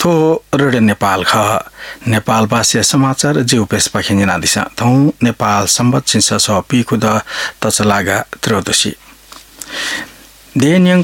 खो radio Nepal ख नेपाल भाषा समाचार जे उपेश पखिना दिशा थौ नेपाल सम्बत छिन्छ स पिखुद तचलागा त्रयोदशी देन्यङ